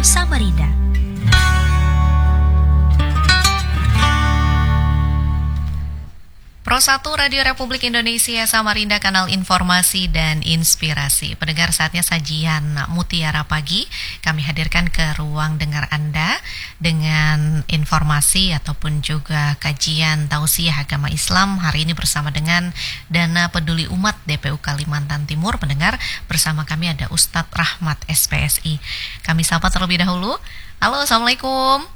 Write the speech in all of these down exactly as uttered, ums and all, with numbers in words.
Samarinda. Pro satu Radio Republik Indonesia Samarinda, kanal informasi dan inspirasi. Pendengar, saatnya sajian Mutiara Pagi kami hadirkan ke ruang dengar Anda dengan informasi ataupun juga kajian tausiah agama Islam. Hari ini bersama dengan Dana Peduli Umat D P U Kalimantan Timur. Pendengar, bersama kami ada Ustadz Rahmat S P S I. Kami sapa terlebih dahulu. Halo, Assalamualaikum.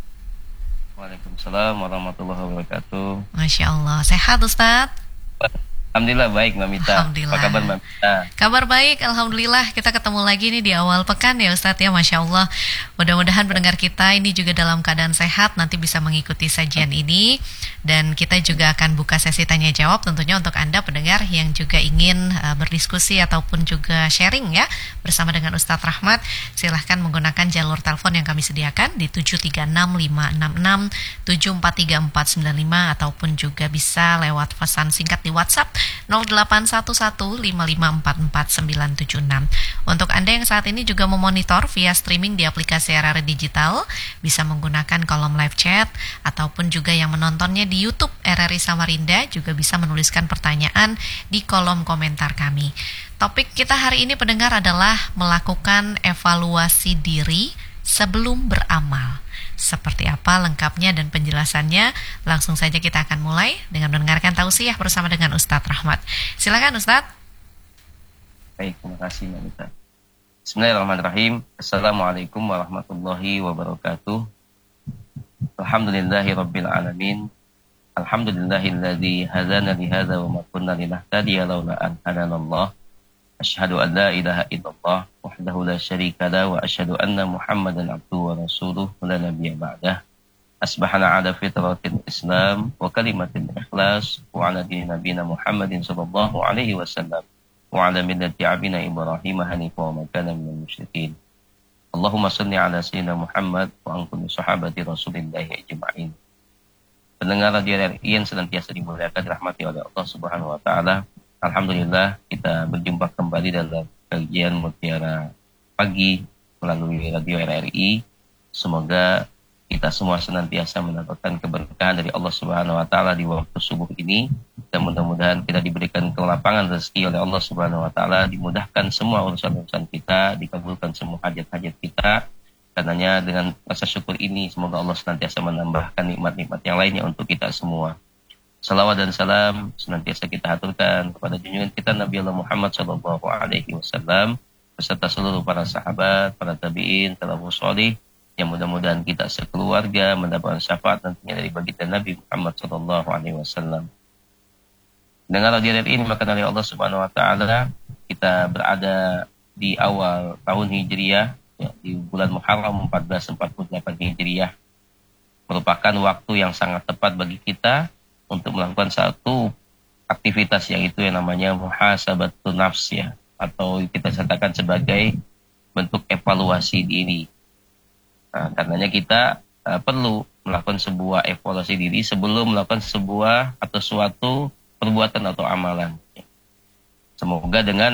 Waalaikumsalam warahmatullahi wabarakatuh. Masya Allah, sehat Ustadz? Alhamdulillah baik Mbak Mita. Alhamdulillah. Apa kabar Mbak Mita? Kabar baik, Alhamdulillah. Kita ketemu lagi nih di awal pekan ya Ustadz ya, Masya Allah. Mudah-mudahan pendengar kita ini juga dalam keadaan sehat, nanti bisa mengikuti sajian ini. Dan kita juga akan buka sesi tanya jawab tentunya untuk Anda pendengar yang juga ingin uh, berdiskusi ataupun juga sharing ya bersama dengan Ustadz Rahmat. Silahkan menggunakan jalur telepon yang kami sediakan di tujuh tiga enam lima enam enam tujuh empat tiga empat sembilan lima ataupun juga bisa lewat pesan singkat di WhatsApp nol delapan satu satu lima lima empat empat sembilan tujuh enam. Untuk Anda yang saat ini juga memonitor via streaming di aplikasi R R I Digital, bisa menggunakan kolom live chat ataupun juga yang menontonnya di YouTube R R I Samarinda juga bisa menuliskan pertanyaan di kolom komentar kami. Topik kita hari ini pendengar adalah melakukan evaluasi diri sebelum beramal. Seperti apa lengkapnya dan penjelasannya? Langsung saja kita akan mulai dengan mendengarkan tausiah bersama dengan Ustadz Rahmat. Silakan Ustadz. Baik, terima kasih Mbak Mita. Bismillahirrahmanirrahim. Assalamualaikum warahmatullahi wabarakatuh. Alhamdulillahi rabbil alamin. Alhamdulillahilladzi hadana li hadza wa ma kunna linahtadiya laula an hadanallah. Asyhadu an la ilaha illallah wahdahu la syarika lah wa asyhadu anna Muhammadan abduhu wa rasuluh la nabiyya ba'dah. Asbahana ala fitratil Islam wa kalimatil ikhlas wa ala dini nabiyina Muhammadin sallallahu alaihi wasallam wa ala millati abina Ibrahim hanifa wa ma kana minal musyrikin. Allahumma shalli ala sayyidina Muhammad wa an kulli sahabati Rasulillahi ajma'in. Pendengar Radio R R I yang senantiasa dimuliakan dirahmati oleh Allah Subhanahu wa taala. Alhamdulillah kita berjumpa kembali dalam kajian Mutiara Pagi melalui Radio R R I. Semoga kita semua senantiasa mendapatkan keberkahan dari Allah Subhanahu wa taala di waktu subuh ini, dan mudah-mudahan kita diberikan kelapangan rezeki oleh Allah Subhanahu wa taala, dimudahkan semua urusan-urusan kita, dikabulkan semua hajat-hajat kita. Karenanya dengan rasa syukur ini semoga Allah senantiasa menambahkan nikmat-nikmat yang lainnya untuk kita semua. Salawat dan salam senantiasa kita haturkan kepada junjungan kita Nabi Allah Muhammad sallallahu alaihi wasallam beserta seluruh para sahabat, para tabi'in, salafus salih, yang mudah-mudahan kita sekeluarga mendapatkan syafaat nantinya dari baginda Nabi Muhammad sallallahu alaihi wasallam. Dengan hadirat ini maka dari Allah Subhanahu wa taala kita berada di awal tahun Hijriah ya, di bulan Muharram seribu empat ratus empat puluh delapan Hijriah, merupakan waktu yang sangat tepat bagi kita untuk melakukan satu aktivitas yang itu yang namanya muhasabatun nafs ya, atau kita katakan sebagai bentuk evaluasi diri. Nah, karenanya kita uh, perlu melakukan sebuah evaluasi diri sebelum melakukan sebuah atau suatu perbuatan atau amalan. Semoga dengan